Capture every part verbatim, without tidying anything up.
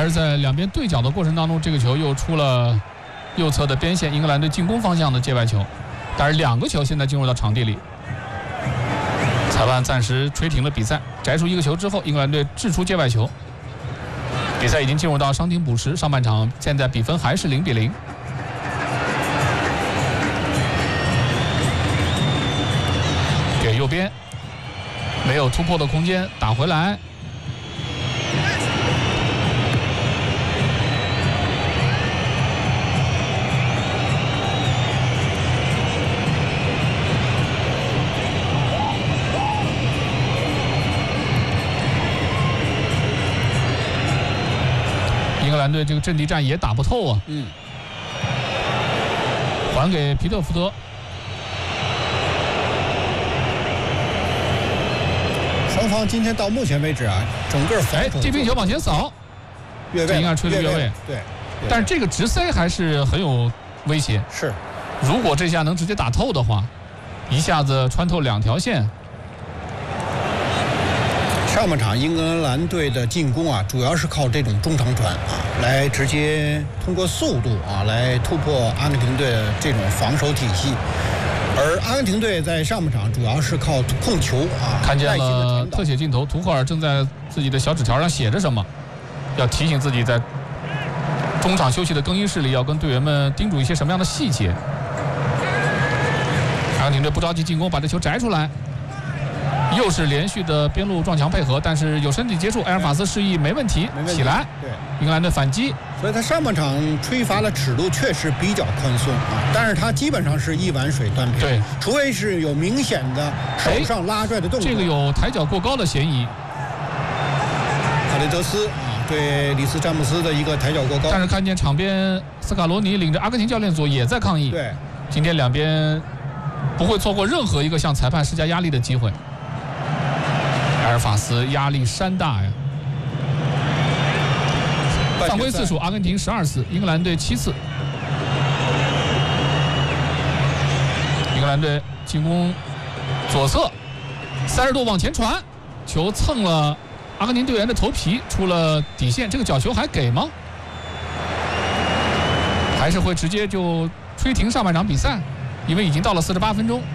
还是在两边对角的过程当中，这个球又出了右侧的边线，英格兰队进攻方向的界外球。但是两个球现在进入到场地里，裁判暂时吹停了比赛，摘出一个球之后，英格兰队掷出界外球。比赛已经进入到伤停补时，上半场现在比分还是零比零。给右边，没有突破的空间，打回来。英格兰队这个阵地战也打不透啊。 嗯。 还给皮特福德。 双方今天到目前为止啊，整个防守。 哎，这边球往前扫， 越位， 这应该吹的越位。 对。 但是这个直塞还是很有威胁。 是。 如果这下能直接打透的话，一下子穿透两条线。 上半场英格兰队的进攻啊，主要是靠这种中长传啊，来直接通过速度啊来突破阿根廷队的这种防守体系。而阿根廷队在上半场主要是靠控球啊。 看见了特写镜头，图赫尔正在自己的小纸条上写着什么，要提醒自己在中场休息的更衣室里要跟队员们叮嘱一些什么样的细节。阿根廷队不着急进攻，把这球摘出来。又是连续的边路撞墙配合，但是有身体接触，埃尔法斯示意没问题，起来。 对， 英格兰队反击。 所以他上半场吹罚的尺度确实比较宽松啊，但是他基本上是一碗水端平。 对， 除非是有明显的手上拉拽的动作。 这个有抬脚过高的嫌疑。 卡雷德斯啊，对里斯詹姆斯的一个抬脚过高。 但是看见场边斯卡罗尼领着阿根廷教练组也在抗议。 对， 今天两边不会错过任何一个向裁判施加压力的机会。埃尔法斯压力山大呀！犯规次数，阿根廷十二次，英格兰队七次。英格兰队进攻左侧，三十度往前传，球蹭了阿根廷队员的头皮，出了底线。这个角球还给吗？还是会直接就吹停上半场比赛？因为已经到了四十八分钟。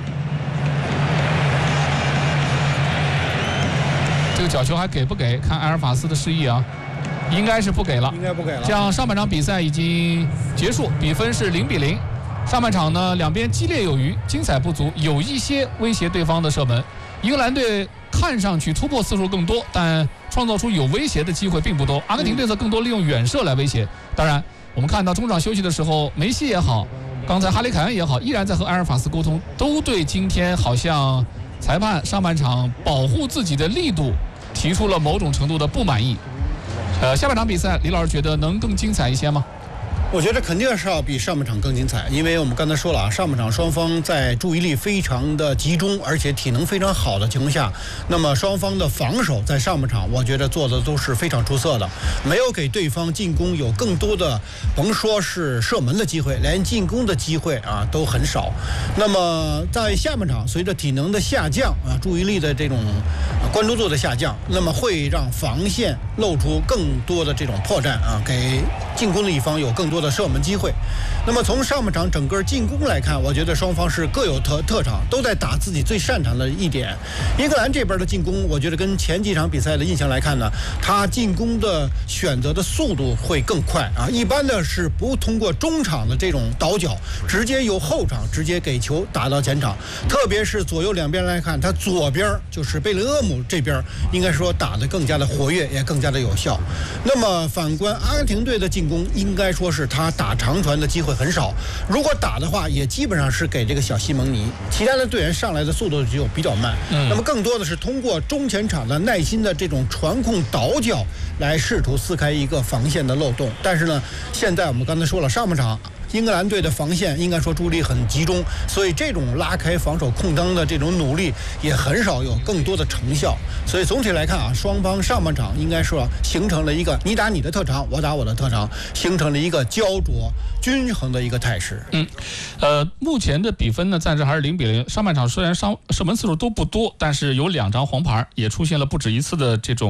这个角球还给不给？看埃尔法斯的示意啊，应该是不给了。 应该不给了。 这样上半场比赛已经结束，比分是零比零。上半场呢，两边激烈有余，精彩不足，有一些威胁对方的射门。英格兰队看上去突破次数更多，但创造出有威胁的机会并不多。阿根廷队则更多利用远射来威胁。当然，我们看到中场休息的时候，梅西也好，刚才哈里凯恩也好，依然在和埃尔法斯沟通，都对今天好像裁判上半场保护自己的力度提出了某种程度的不满意。呃，下半场比赛，李老师觉得能更精彩一些吗？ 我觉得肯定是要比上半场更精彩，因为我们刚才说了啊，上半场双方在注意力非常的集中，而且体能非常好的情况下，那么双方的防守在上半场我觉得做的都是非常出色的，没有给对方进攻有更多的，甭说是射门的机会，连进攻的机会啊都很少。那么在下半场，随着体能的下降啊，注意力的这种关注度的下降，那么会让防线露出更多的这种破绽啊，给进攻的一方有更多的射门机会。那么从上半场整个进攻来看，我觉得双方是各有特特长，都在打自己最擅长的一点。英格兰这边的进攻，我觉得跟前几场比赛的印象来看呢，他进攻的选择的速度会更快啊。一般的是不通过中场的这种倒脚，直接由后场直接给球打到前场。特别是左右两边来看，他左边就是贝林厄姆这边，应该说打得更加的活跃，也更加的有效。那么反观阿根廷队的进攻，应该说是他打长传的机会很少，如果打的话，也基本上是给这个小西蒙尼，其他的队员上来的速度就比较慢。嗯，那么更多的是通过中前场的耐心的这种传控倒脚来试图撕开一个防线的漏洞。但是呢，现在我们刚才说了，上半场英格兰队的防线应该说注意力很集中，所以这种拉开防守空当的这种努力也很少有更多的成效。所以总体来看啊，双方上半场应该说形成了一个你打你的特长，我打我的特长，形成了一个焦灼均衡的一个态势。 嗯，呃，目前的比分呢暂时还是零比零。上半场虽然上射门次数都不多，但是有两张黄牌，也出现了不止一次的这种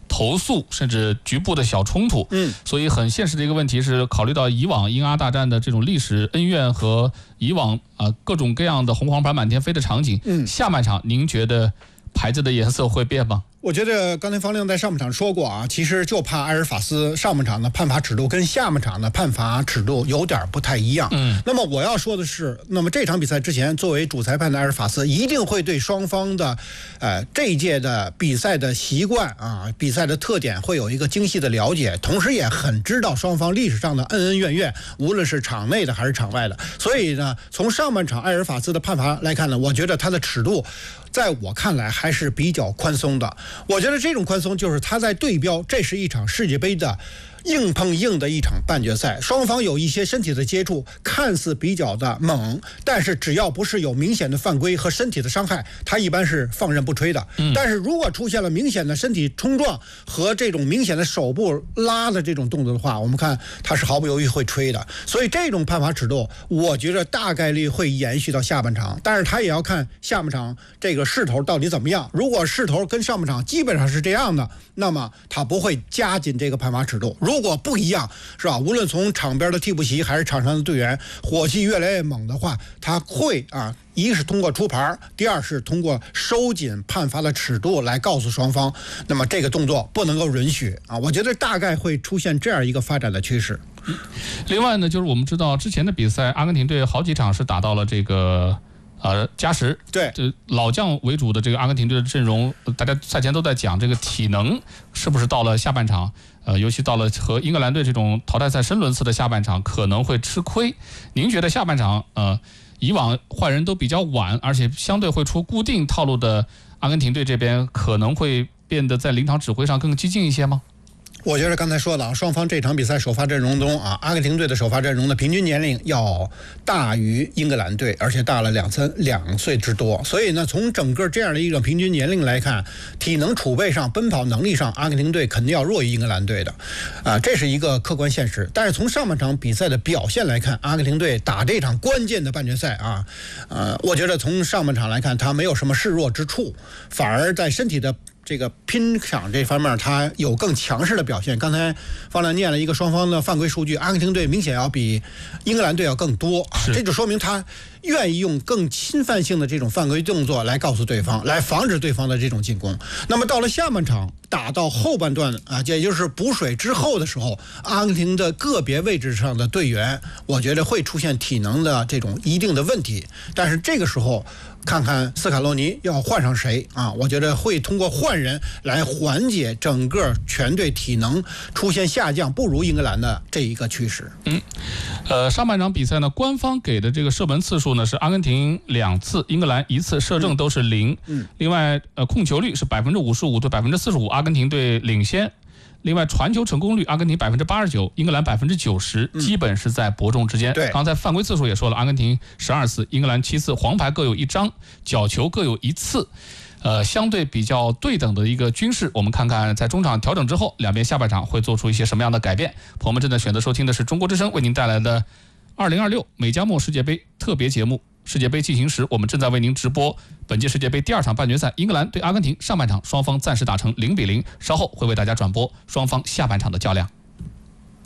投诉，甚至局部的小冲突。 嗯， 所以很现实的一个问题是，考虑到以往英阿大战的这种历史恩怨和以往啊、呃、各种各样的红黄牌满天飞的场景， 嗯， 下半场您觉得牌子的颜色会变吗？ 我觉得刚才方亮在上半场说过啊，其实就怕埃尔法斯上半场的判罚尺度跟下半场的判罚尺度有点不太一样。 嗯， 那么我要说的是，那么这场比赛之前，作为主裁判的埃尔法斯一定会对双方的，呃，这一届的比赛的习惯啊，比赛的特点会有一个精细的了解，同时也很知道双方历史上的恩恩怨怨，无论是场内的还是场外的。所以呢，从上半场埃尔法斯的判罚来看呢，我觉得他的尺度，在我看来还是比较宽松的。我觉得这种宽松就是他在对标，这是一场世界杯的硬碰硬的一场半决赛，双方有一些身体的接触，看似比较的猛，但是只要不是有明显的犯规和身体的伤害，他一般是放任不吹的。 嗯、 但是如果出现了明显的身体冲撞和这种明显的手部拉的这种动作的话，我们看他是毫不犹豫会吹的。所以这种判罚尺度，我觉得大概率会延续到下半场，但是他也要看下半场这个势头到底怎么样。如果势头跟上半场基本上是这样的，那么他不会加紧这个判罚尺度。如果不一样，是吧？无论从场边的替补席还是场上的队员，火气越来越猛的话，他会啊，一是通过出牌，第二是通过收紧判罚的尺度来告诉双方，那么这个动作不能够允许啊。我觉得大概会出现这样一个发展的趋势。 另外呢，就是我们知道之前的比赛，阿根廷队好几场是打到了这个。呃，加时， 对， 这老将为主的这个阿根廷队的阵容，大家赛前都在讲这个体能是不是到了下半场，呃，尤其到了和英格兰队这种淘汰赛深轮次的下半场可能会吃亏。您觉得下半场，呃，以往换人都比较晚，而且相对会出固定套路的阿根廷队这边可能会变得在临场指挥上更激进一些吗？ 我觉得刚才说了啊，双方这场比赛首发阵容中啊，阿根廷队的首发阵容的平均年龄要大于英格兰队，而且大了两三两岁之多。所以呢，从整个这样的一个平均年龄来看，体能储备上、奔跑能力上，阿根廷队肯定要弱于英格兰队的，啊，这是一个客观现实。但是从上半场比赛的表现来看，阿根廷队打这场关键的半决赛啊，呃，我觉得从上半场来看，他没有什么示弱之处，反而在身体的这个拼抢这方面，他有更强势的表现。刚才方亮念了一个双方的犯规数据，阿根廷队明显要比英格兰队要更多啊，这就说明他愿意用更侵犯性的这种犯规动作来告诉对方，来防止对方的这种进攻。那么到了下半场打到后半段啊，也就是补水之后的时候，阿根廷的个别位置上的队员，我觉得会出现体能的这种一定的问题。但是这个时候看看斯卡洛尼要换上谁啊，我觉得会通过换人来缓解整个全队体能出现下降不如英格兰的这一个趋势。 嗯，呃，上半场比赛呢，官方给的这个射门次数呢是阿根廷两次，英格兰一次，射正都是零。 嗯， 另外呃控球率是百分之五十五对百分之四十五，阿根廷队领先。另外传球成功率，阿根廷百分之八十九，英格兰百分之九十，基本是在伯仲之间。 对， 刚才犯规次数也说了，阿根廷十二次，英格兰七次，黄牌各有一张，角球各有一次。呃，相对比较对等的一个均势，我们看看在中场调整之后，两边下半场会做出一些什么样的改变。朋友们正在选择收听的是中国之声为您带来的二零二六美加墨世界杯特别节目《世界杯进行时》，我们正在为您直播本届世界杯第二场半决赛，英格兰对阿根廷，上半场双方暂时打成零比零，稍后会为大家转播双方下半场的较量。